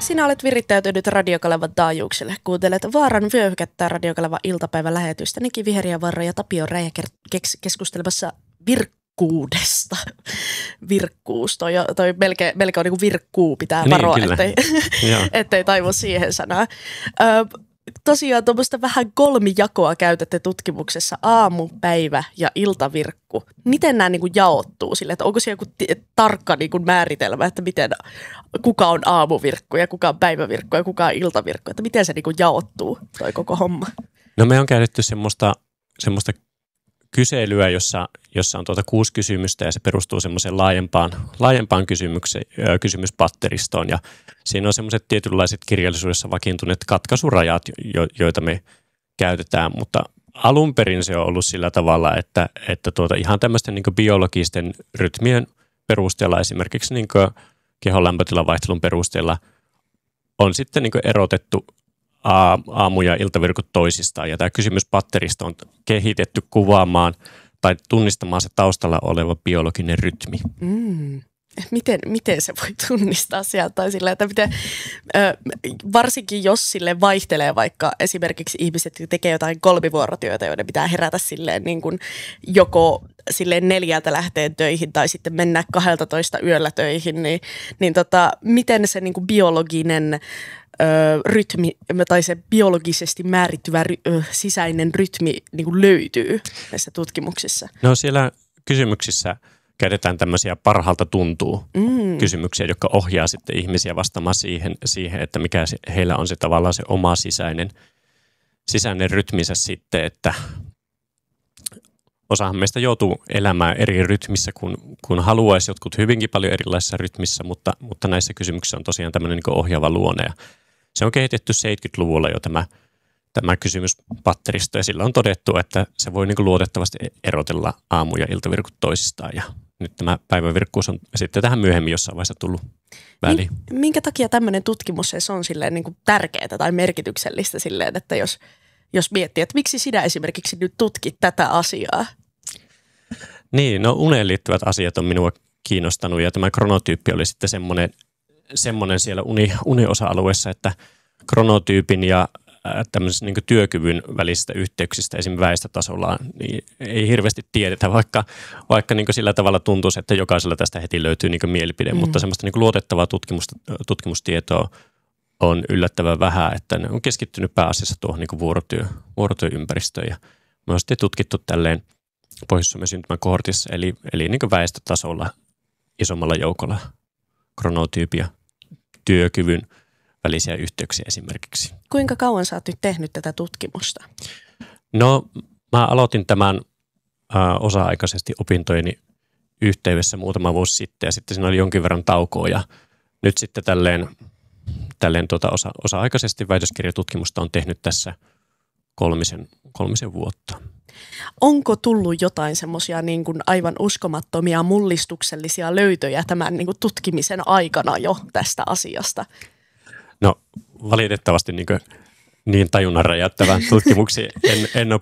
Sinä olet virittäytynyt Radiokalevan taajuuksille. Kuuntelet Vaaran vyöhykettä Radiokalevan iltapäivälähetystä. Niki Viheriävarra ja Tapio Räjä keskustelemassa virkkuudesta. Virkkuus. Toi melkein on niin kuin virkkuu, pitää varoa, ettei taivu siihen sanaan. Tosiaan tuommoista vähän kolmijakoa käytätte tutkimuksessa, aamu, päivä ja iltavirkku. Miten nämä niin kuin jaottuu sille, että onko siellä joku tarkka niin kuin määritelmä, että kuka on aamuvirkku ja kuka on päivävirkku ja kuka on iltavirkku, että miten se niin kuin jaottuu toi koko homma? No me on käytetty semmoista kyselyä, jossa on 6 kysymystä ja se perustuu semmoiseen laajempaan kysymyspatteristoon ja siinä on semmoiset tietynlaiset kirjallisuudessa vakiintuneet katkaisurajat, joita me käytetään, mutta alun perin se on ollut sillä tavalla, että ihan tämmöisten niin kuin biologisten rytmien perusteella, esimerkiksi niin kuin kehon lämpötilan vaihtelun perusteella on sitten niin kuin erotettu aamu- ja iltavirkut toisistaan ja tämä kysymyspatteristo on kehitetty kuvaamaan tai tunnistamaan se taustalla oleva biologinen rytmi. Miten se voi tunnistaa sieltä tai sillä, että varsinkin jos sille vaihtelee vaikka esimerkiksi ihmiset tekee jotain kolmivuorotyötä, joiden pitää herätä silleen niin kuin joko silleen 4 lähteen töihin tai sitten mennä 12 yöllä töihin, niin miten se niin kuin biologinen rytmi tai se biologisesti määrittyvä sisäinen rytmi niin kuin löytyy näissä tutkimuksissa? No siellä kysymyksissä käytetään tämmöisiä parhaalta tuntuu kysymyksiä, jotka ohjaa sitten ihmisiä vastaamaan siihen, että mikä heillä on se tavallaan se oma sisäinen rytminsä sitten, että osahan meistä joutuu elämään eri rytmissä, kun haluaisi jotkut hyvinkin paljon erilaisissa rytmissä, mutta näissä kysymyksissä on tosiaan tämmöinen niin kuin ohjaava luonne ja se on kehitetty 70-luvulla jo tämä kysymyspatteristo ja sillä on todettu, että se voi niin kuin luotettavasti erotella aamu- ja iltavirkut toisistaan ja nyt tämä päivävirkkuus on sitten tähän myöhemmin jossain vaiheessa tullut väliin. Minkä takia tämmöinen tutkimus on silleen niin kuin tärkeää tai merkityksellistä silleen, että jos miettii, että miksi sinä esimerkiksi nyt tutkit tätä asiaa? Niin, no uneen liittyvät asiat on minua kiinnostanut ja tämä kronotyyppi oli sitten semmoinen siellä uniosa-alueessa, että kronotyypin ja tämmöisessä niin kuin työkyvyn välisistä yhteyksistä esimerkiksi väestötasolla niin ei hirveästi tiedetä, vaikka niin kuin sillä tavalla tuntuisi, että jokaisella tästä heti löytyy niin kuin mielipide, mutta semmoista niin kuin luotettavaa tutkimustietoa on yllättävän vähän, että ne on keskittynyt pääasiassa tuohon niin kuin vuorotyöympäristöön ja me on sitten tutkittu tälleen Pohjois-Suomen syntymäkohortissa, eli niin kuin väestötasolla isommalla joukolla kronotyypin ja työkyvyn välisiä yhteyksiä esimerkiksi. Kuinka kauan sä oot nyt tehnyt tätä tutkimusta? No mä aloitin tämän osa-aikaisesti opintojeni yhteydessä muutama vuosi sitten ja sitten siinä oli jonkin verran taukoa ja nyt sitten tälleen osa-aikaisesti väitöskirjatutkimusta on tehnyt tässä kolmisen vuotta. Onko tullut jotain semmoisia niin kuin aivan uskomattomia mullistuksellisia löytöjä tämän niin kuin tutkimisen aikana jo tästä asiasta? No valitettavasti niin tajunnan räjäyttävän tutkimuksia en ole